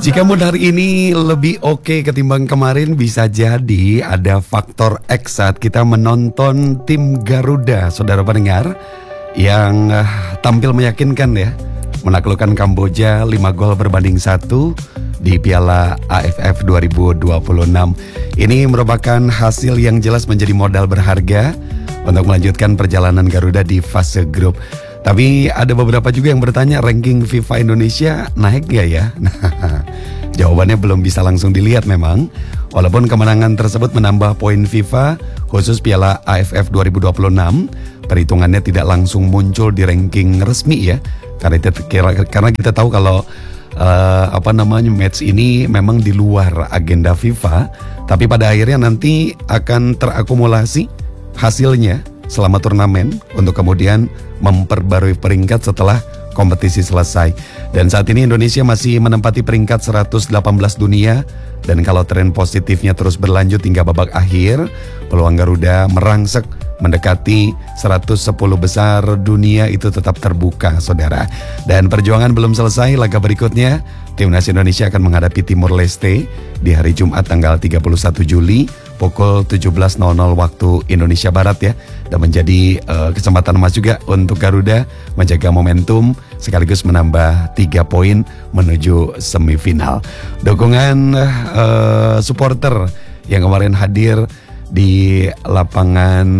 Jika mood hari ini lebih oke ketimbang kemarin, bisa jadi ada faktor X saat kita menonton tim Garuda, saudara pendengar, yang tampil meyakinkan ya, menaklukkan Kamboja 5 gol berbanding 1 di Piala AFF 2026. Ini merupakan hasil yang jelas menjadi modal berharga untuk melanjutkan perjalanan Garuda di fase grup. Tapi ada beberapa juga yang bertanya, ranking FIFA Indonesia naik gak ya? Nah, jawabannya belum bisa langsung dilihat memang. Walaupun kemenangan tersebut menambah poin FIFA khusus Piala AFF 2026, perhitungannya tidak langsung muncul di ranking resmi ya. Karena kita tahu kalau match ini memang di luar agenda FIFA, tapi pada akhirnya nanti akan terakumulasi hasilnya selama turnamen untuk kemudian memperbarui peringkat setelah kompetisi selesai. Dan saat ini Indonesia masih menempati peringkat 118 dunia, dan kalau tren positifnya terus berlanjut hingga babak akhir, peluang Garuda merangsek mendekati 110 besar dunia itu tetap terbuka, saudara. Dan perjuangan belum selesai. Laga berikutnya Timnas Indonesia akan menghadapi Timor Leste di hari Jumat tanggal 31 Juli pukul 17.00 waktu Indonesia Barat ya. Dan menjadi kesempatan emas juga untuk Garuda menjaga momentum sekaligus menambah 3 poin menuju semifinal. Dukungan supporter yang kemarin hadir di lapangan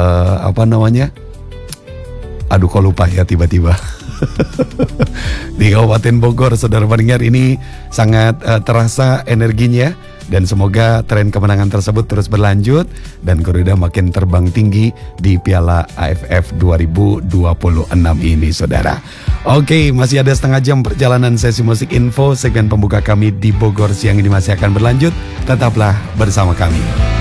aduh kok lupa ya tiba-tiba di Kabupaten Bogor, saudara pendengar, ini sangat terasa energinya. Dan semoga tren kemenangan tersebut terus berlanjut dan Garuda makin terbang tinggi di Piala AFF 2026 ini, saudara. Oke, masih ada setengah jam perjalanan sesi musik info. Segmen pembuka kami di Bogor siang ini masih akan berlanjut. Tetaplah bersama kami.